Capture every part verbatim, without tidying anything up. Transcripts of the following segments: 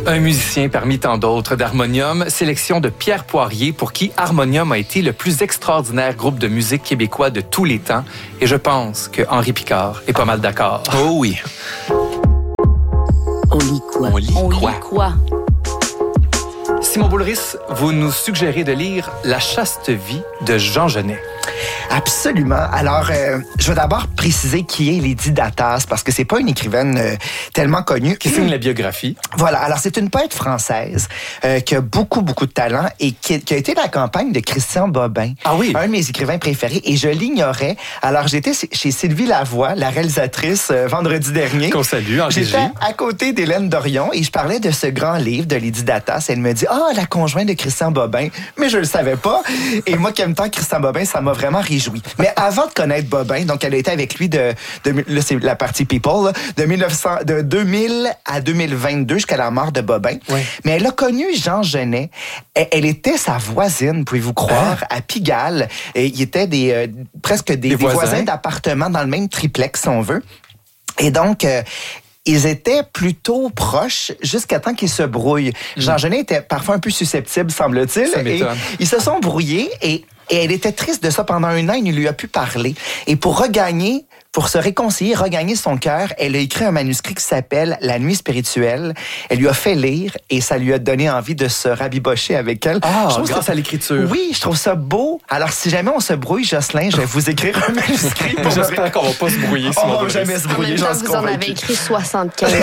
Un musicien parmi tant d'autres d'Harmonium, sélection de Pierre Poirier pour qui Harmonium a été le plus extraordinaire groupe de musique québécois de tous les temps. Et je pense que Henri Picard est pas mal d'accord. Oh oui. On lit quoi? On lit On quoi? lit quoi? Simon Boulris, vous nous suggérez de lire La chaste vie de Jean Genet. Absolument. Alors, euh, je vais d'abord préciser qui est Lady Datas, parce que c'est pas une écrivaine euh, tellement connue. Qui signe la biographie. Voilà. Alors, c'est une poète française euh, qui a beaucoup, beaucoup de talent et qui, qui a été la campagne de Christian Bobin. Ah oui? Un de mes écrivains préférés, et je l'ignorais. Alors, j'étais chez Sylvie Lavoie, la réalisatrice, euh, vendredi dernier. Qu'on salue en Gigi. J'étais à côté d'Hélène Dorion et je parlais de ce grand livre de Lady Datas. Elle me dit, ah, oh, la conjointe de Christian Bobin. Mais je le savais pas. Et moi qui aime tant Christian Bobin, ça m'a vraiment réjoui. Mais avant de connaître Bobin, donc elle a été avec lui de, de là c'est la partie People, là, de, mille neuf cents, de deux mille à deux mille vingt-deux jusqu'à la mort de Bobin. Oui. Mais elle a connu Jean Genet. Elle, elle était sa voisine, pouvez-vous croire, hein? à Pigalle. Et il était des, euh, presque des, des, des voisins, voisins d'appartements dans le même triplex, si on veut. Et donc... Euh, Ils étaient plutôt proches jusqu'à temps qu'ils se brouillent. Mmh. Jean Genet était parfois un peu susceptible, semble-t-il. Ça m'étonne. Et ils se sont brouillés et, et elle était triste de ça pendant un an. Il ne lui a pu parler. Et pour regagner, pour se réconcilier, regagner son cœur, elle a écrit un manuscrit qui s'appelle La nuit spirituelle. Elle lui a fait lire et ça lui a donné envie de se rabibocher avec elle. Ah, je grâce ça... à l'écriture. Oui, je trouve ça beau. Alors, si jamais on se brouille, Jocelyn, je vais vous écrire un manuscrit. Pour J'espère qu'on va pas se brouiller. On va jamais se brouiller, j'en suis vous en convaincu. avez écrit soixante-quinze.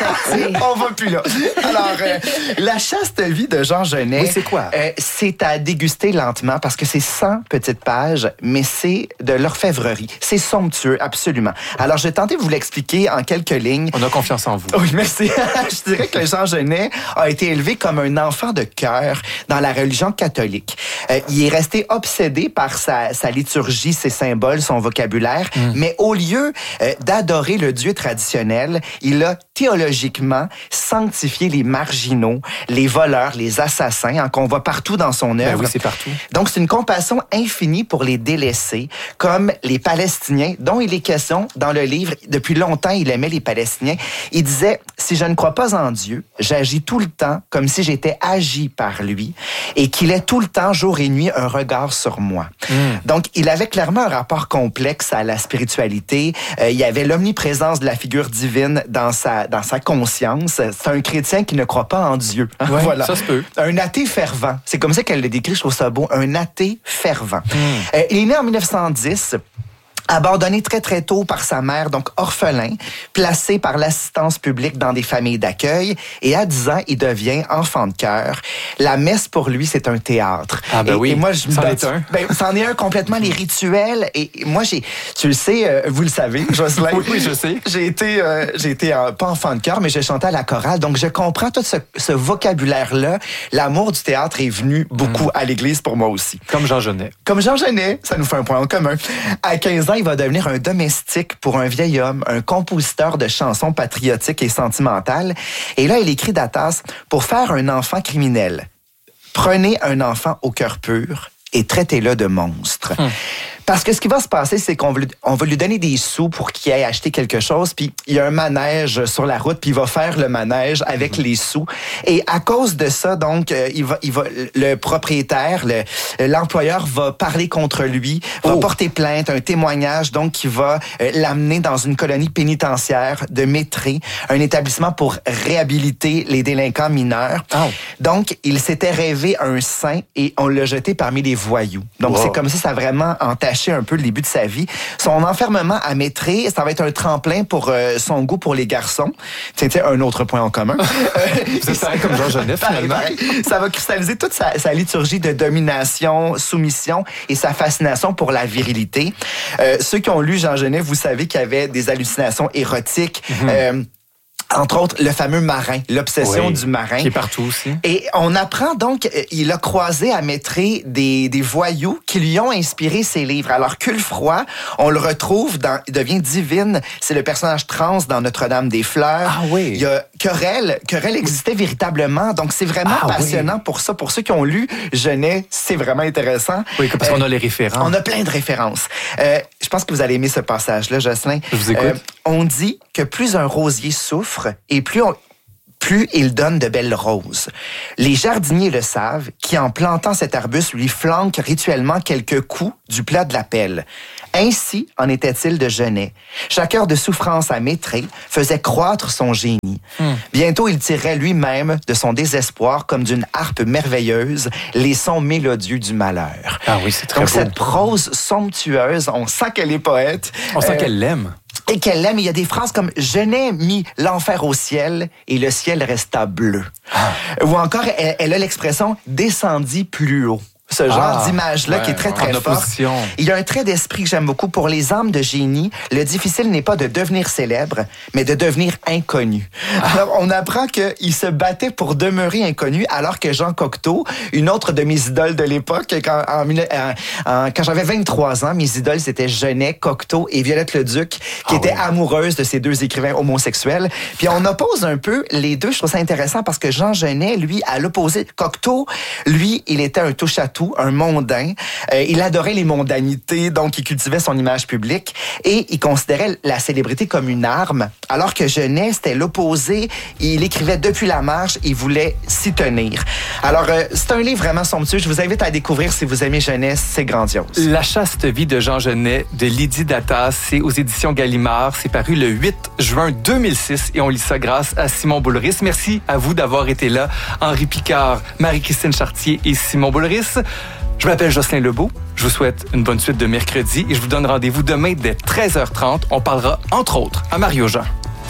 On va plus là. Alors, euh, La chaste vie de Jean Genet. Oui, c'est quoi? Euh, c'est à déguster lentement parce que c'est cent petites pages, mais c'est de l'orfèvrerie. C'est somptueux, absolument. Alors, je vais tenter de vous l'expliquer en quelques lignes. On a confiance en vous. Oui, merci. Je dirais que Jean Genet a été élevé comme un enfant de cœur dans la religion catholique. Euh, il est resté obsédé par sa, sa liturgie, ses symboles, son vocabulaire, mm. mais au lieu euh, d'adorer le Dieu traditionnel, il a théologiquement sanctifié les marginaux, les voleurs, les assassins, hein, qu'on voit partout dans son œuvre. Ben oui, c'est partout. Donc, c'est une compassion infinie pour les délaissés, comme les Palestiniens, dont il est question dans le livre. Depuis longtemps, il aimait les Palestiniens. Il disait, si je ne crois pas en Dieu, j'agis tout le temps comme si j'étais agi par lui et qu'il ait tout le temps, jour et nuit, un regard sur moi. Mm. Donc, il avait clairement un rapport complexe à la spiritualité. Euh, il y avait l'omniprésence de la figure divine dans sa, dans sa conscience. C'est un chrétien qui ne croit pas en Dieu. Ouais, voilà. Ça se peut. Un athée fervent. C'est comme ça qu'elle le décrit, je trouve ça beau. Un athée fervent. Mm. Euh, il est né en mille neuf cent dix. Abandonné très, très tôt par sa mère, donc orphelin, placé par l'assistance publique dans des familles d'accueil. Et à dix ans, il devient enfant de cœur. La messe, pour lui, c'est un théâtre. Ah ben et, oui, et moi, je me c'en bats- est un. Ben, c'en est un complètement, les rituels. Et moi, j'ai, tu le sais, euh, vous le savez, Jocelyn. Oui, oui, je sais. J'ai été, euh, j'ai été euh, pas enfant de cœur, mais j'ai chanté à la chorale. Donc, je comprends tout ce, ce vocabulaire-là. L'amour du théâtre est venu beaucoup mm. à l'église pour moi aussi. Comme Jean Genet. Comme Jean Genet, ça nous fait un point en commun. À quinze ans, il va devenir un domestique pour un vieil homme, un compositeur de chansons patriotiques et sentimentales. Et là, il écrit Datas, pour faire un enfant criminel, prenez un enfant au cœur pur et traitez-le de monstre. Hum. Parce que ce qui va se passer, c'est qu'on va, lui, on va lui donner des sous pour qu'il aille acheter quelque chose, puis il y a un manège sur la route, puis il va faire le manège avec mmh. les sous. Et à cause de ça, donc, euh, il va, il va, le propriétaire, le, l'employeur va parler contre lui, va oh. porter plainte, un témoignage, donc qui va euh, l'amener dans une colonie pénitentiaire de Métré, un établissement pour réhabiliter les délinquants mineurs. Oh. Donc, il s'était rêvé un saint et on l'a jeté parmi les voyous. Donc, wow. c'est comme ça, ça a vraiment entaché un peu le début de sa vie. Son enfermement à Métré, ça va être un tremplin pour euh, son goût pour les garçons. C'était un autre point en commun. Vous êtes pareil comme Jean Genet, finalement. Ça va cristalliser toute sa, sa liturgie de domination, soumission et sa fascination pour la virilité. Euh, ceux qui ont lu Jean Genet, vous savez qu'il y avait des hallucinations érotiques. Mm-hmm. Euh, Entre autres, le fameux marin, l'obsession oui, du marin. Qui est partout aussi. Et on apprend donc, il a croisé à Métré des, des voyous qui lui ont inspiré ses livres. Alors, Culfroy, on le retrouve dans, il devient divine. C'est le personnage trans dans Notre-Dame-des-Fleurs. Ah oui. Il y a Querelle. Querelle existait véritablement. Donc, c'est vraiment ah, passionnant oui. pour ça. Pour ceux qui ont lu Genet, c'est vraiment intéressant. Oui, parce qu'on euh, a les références. On a plein de références. Euh, je pense que vous allez aimer ce passage-là, Jocelyn. Je vous écoute. Euh, on dit que plus un rosier souffre, et plus on, plus il donne de belles roses. Les jardiniers le savent, qui en plantant cet arbuste lui flanquent rituellement quelques coups du plat de la pelle. Ainsi en était-il de Genet. Chaque heure de souffrance à Maitray faisait croître son génie. Hmm. Bientôt, il tirerait lui-même de son désespoir, comme d'une harpe merveilleuse, les sons mélodieux du malheur. Ah oui, c'est très Donc, beau. cette prose somptueuse, on sent qu'elle est poète. On sent euh, qu'elle l'aime. Et qu'elle l'aime. Il y a des phrases comme « Genet mit l'enfer au ciel et le ciel resta bleu. Ah. » Ou encore, elle, elle a l'expression « descendit plus haut ». Ce genre ah, d'image-là ouais, qui est très, très fort. Il y a un trait d'esprit que j'aime beaucoup. Pour les âmes de génie, le difficile n'est pas de devenir célèbre, mais de devenir inconnu. Ah. Alors, on apprend qu'il se battait pour demeurer inconnu, alors que Jean Cocteau, une autre de mes idoles de l'époque, quand, en, en, en, quand j'avais vingt-trois ans, mes idoles, c'était Genet, Cocteau et Violette Leduc, qui ah, étaient oui. amoureuses de ces deux écrivains homosexuels. Puis on oppose un peu les deux. Je trouve ça intéressant parce que Jean Genet, lui, à l'opposé, Cocteau, lui, il était un touche-à-tout, un mondain. Euh, il adorait les mondanités, donc il cultivait son image publique et il considérait la célébrité comme une arme, alors que Genet, c'était l'opposé. Il écrivait depuis la marge, il voulait s'y tenir. Alors, euh, c'est un livre vraiment somptueux. Je vous invite à découvrir si vous aimez Genet, c'est grandiose. La chaste vie de Jean Genet, de Lydie Datas, c'est aux éditions Gallimard. C'est paru le huit juin deux mille six et on lit ça grâce à Simon Boulris. Merci à vous d'avoir été là. Henri Picard, Marie-Christine Chartier et Simon Boulris. Je m'appelle Jocelyn Lebeau. Je vous souhaite une bonne suite de mercredi et je vous donne rendez-vous demain dès treize heures trente. On parlera, entre autres, à Mario Jean.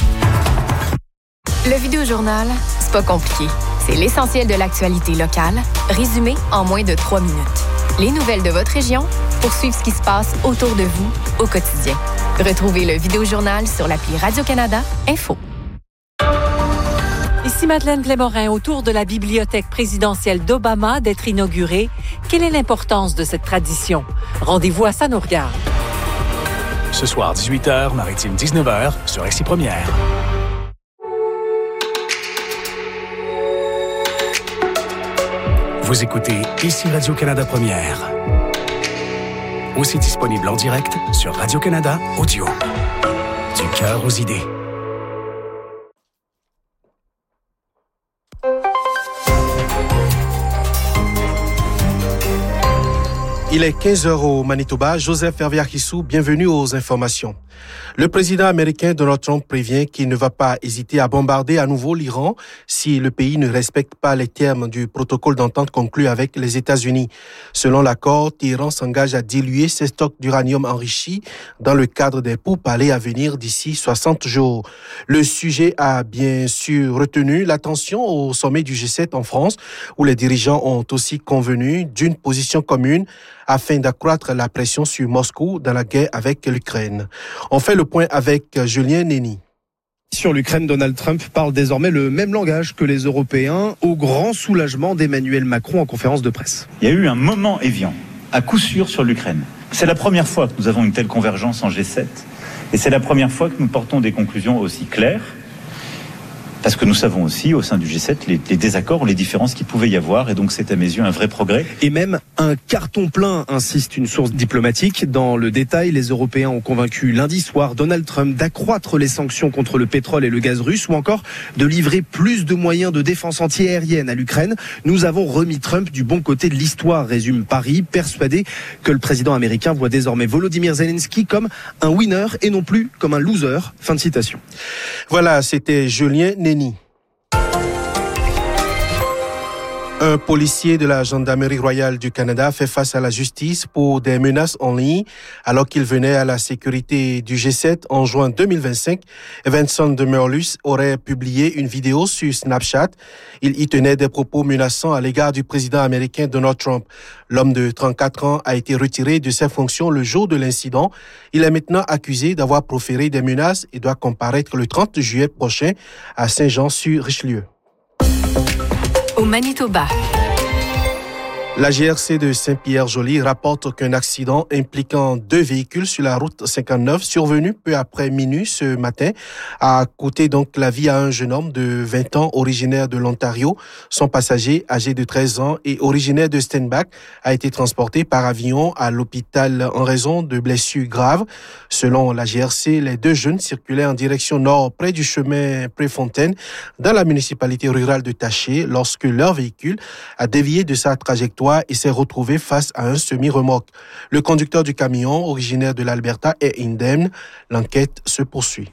Le Vidéojournal, c'est pas compliqué. C'est l'essentiel de l'actualité locale, résumé en moins de trois minutes. Les nouvelles de votre région pour suivre ce qui se passe autour de vous au quotidien. Retrouvez le Vidéojournal sur l'appli Radio-Canada Info. Ici Madeleine Blais-Morin, autour de la bibliothèque présidentielle d'Obama d'être inaugurée. Quelle est l'importance de cette tradition? Rendez-vous à Ça nous regarde. Ce soir, dix-huit heures, Maritime dix-neuf heures, sur R C Première. Vous écoutez Ici Radio-Canada Première. Aussi disponible en direct sur Radio-Canada Audio. Du cœur aux idées. Il est quinze heures au Manitoba. Joseph Hervier-Kissou, bienvenue aux informations. Le président américain Donald Trump prévient qu'il ne va pas hésiter à bombarder à nouveau l'Iran si le pays ne respecte pas les termes du protocole d'entente conclu avec les États-Unis. Selon l'accord, Téhéran s'engage à diluer ses stocks d'uranium enrichi dans le cadre des pourparlers à venir d'ici soixante jours. Le sujet a bien sûr retenu l'attention au sommet du G sept en France, où les dirigeants ont aussi convenu d'une position commune afin d'accroître la pression sur Moscou dans la guerre avec l'Ukraine. On fait le point avec Julien Néni. Sur l'Ukraine, Donald Trump parle désormais le même langage que les Européens, au grand soulagement d'Emmanuel Macron en conférence de presse. Il y a eu un moment évian, à coup sûr, sur l'Ukraine. C'est la première fois que nous avons une telle convergence en G sept, et c'est la première fois que nous portons des conclusions aussi claires, parce que nous savons aussi, au sein du G sept, les, les désaccords ou les différences qu'il pouvait y avoir, et donc c'est à mes yeux un vrai progrès. Et même un carton plein, insiste une source diplomatique. Dans le détail, les Européens ont convaincu lundi soir Donald Trump d'accroître les sanctions contre le pétrole et le gaz russe, ou encore de livrer plus de moyens de défense antiaérienne à l'Ukraine. Nous avons remis Trump du bon côté de l'histoire, résume Paris, persuadé que le président américain voit désormais Volodymyr Zelensky comme un winner et non plus comme un loser. Fin de citation. Voilà, c'était Julien Néni. Un policier de la Gendarmerie royale du Canada fait face à la justice pour des menaces en ligne alors qu'il venait à la sécurité du G sept en juin deux mille vingt-cinq. Vincent de Merlus aurait publié une vidéo sur Snapchat. Il y tenait des propos menaçants à l'égard du président américain Donald Trump. L'homme de trente-quatre ans a été retiré de ses fonctions le jour de l'incident. Il est maintenant accusé d'avoir proféré des menaces et doit comparaître le trente juillet prochain à Saint-Jean-sur-Richelieu. Au Manitoba. La G R C de Saint-Pierre-Joly rapporte qu'un accident impliquant deux véhicules sur la route cinquante-neuf survenu peu après minuit ce matin a coûté donc la vie à un jeune homme de vingt ans originaire de l'Ontario. Son passager âgé de treize ans et originaire de Steinbach a été transporté par avion à l'hôpital en raison de blessures graves. Selon la G R C, les deux jeunes circulaient en direction nord près du chemin Préfontaine dans la municipalité rurale de Taché lorsque leur véhicule a dévié de sa trajectoire et s'est retrouvé face à un semi-remorque. Le conducteur du camion, originaire de l'Alberta, est indemne. L'enquête se poursuit.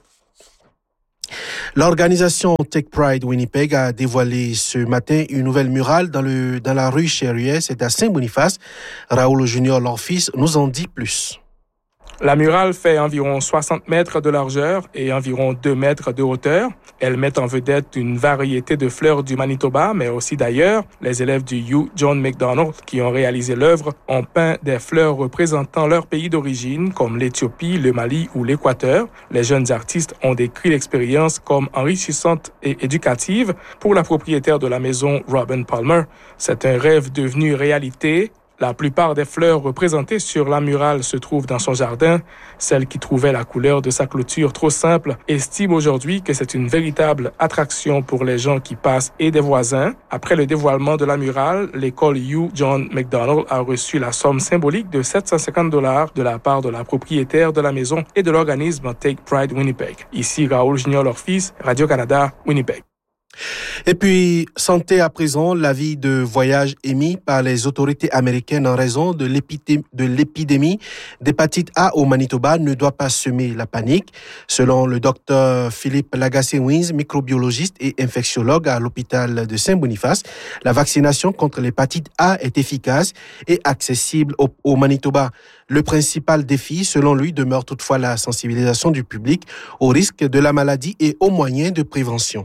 L'organisation Take Pride Winnipeg a dévoilé ce matin une nouvelle murale dans, le, dans la rue Chérier, c'est à Saint-Boniface. Raoul Junior, leur fils, nous en dit plus. La murale fait environ soixante mètres de largeur et environ deux mètres de hauteur. Elle met en vedette une variété de fleurs du Manitoba, mais aussi d'ailleurs. Les élèves du Hugh John Macdonald qui ont réalisé l'œuvre ont peint des fleurs représentant leur pays d'origine, comme l'Éthiopie, le Mali ou l'Équateur. Les jeunes artistes ont décrit l'expérience comme enrichissante et éducative. Pour la propriétaire de la maison, Robin Palmer, c'est un rêve devenu réalité. La plupart des fleurs représentées sur la murale se trouvent dans son jardin. Celle qui trouvait la couleur de sa clôture trop simple estime aujourd'hui que c'est une véritable attraction pour les gens qui passent et des voisins. Après le dévoilement de la murale, l'école Hugh John Macdonald a reçu la somme symbolique de sept cent cinquante dollars de la part de la propriétaire de la maison et de l'organisme Take Pride Winnipeg. Ici Raoul Junior, leur fils, Radio-Canada, Winnipeg. Et puis, santé à présent, l'avis de voyage émis par les autorités américaines en raison de l'épidémie, de l'épidémie d'hépatite A au Manitoba ne doit pas semer la panique. Selon le docteur Philippe Lagacé-Wins, microbiologiste et infectiologue à l'hôpital de Saint-Boniface, la vaccination contre l'hépatite A est efficace et accessible au, au Manitoba. Le principal défi, selon lui, demeure toutefois la sensibilisation du public au risque de la maladie et aux moyens de prévention.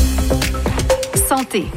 Santé.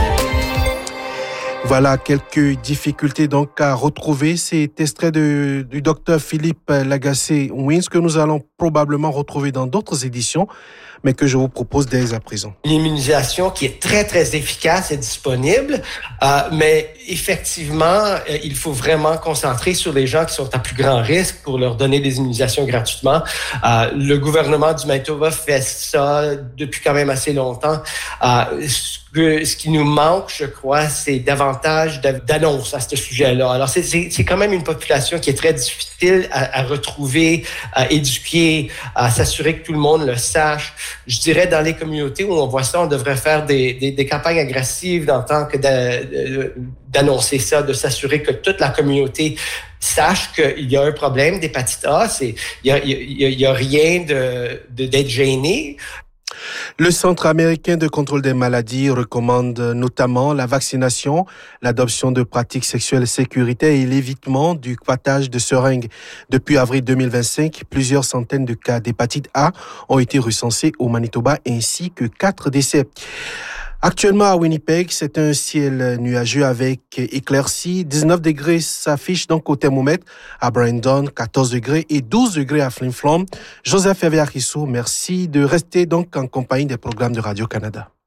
Voilà quelques difficultés donc à retrouver. C'est extrait de, du docteur Philippe Lagacé-Wins que nous allons probablement retrouver dans d'autres éditions, mais que je vous propose dès à présent. L'immunisation qui est très, très efficace et disponible, euh, mais effectivement, euh, il faut vraiment concentrer sur les gens qui sont à plus grand risque pour leur donner des immunisations gratuitement. Euh, le gouvernement du Manitoba fait ça depuis quand même assez longtemps. Euh, ce, que, ce qui nous manque, je crois, c'est davantage d'annonces à ce sujet-là. Alors, c'est, c'est, c'est quand même une population qui est très difficile à, à retrouver, à éduquer, à s'assurer que tout le monde le sache. Je dirais, dans les communautés où on voit ça, on devrait faire des, des, des campagnes agressives en tant que de, d'annoncer ça, de s'assurer que toute la communauté sache qu'il y a un problème d'hépatite A. C'est, il y a, il y a, il y a rien de, de, d'être gêné. Le Centre américain de contrôle des maladies recommande notamment la vaccination, l'adoption de pratiques sexuelles sécuritaires et l'évitement du coitage de seringues. Depuis avril deux mille vingt-cinq, plusieurs centaines de cas d'hépatite A ont été recensés au Manitoba ainsi que quatre décès. Actuellement à Winnipeg, c'est un ciel nuageux avec éclaircies. dix-neuf degrés s'affichent donc au thermomètre. À Brandon, quatorze degrés et douze degrés à Flin Flon. Joseph Hervé-Arissou, merci de rester donc en compagnie des programmes de Radio-Canada.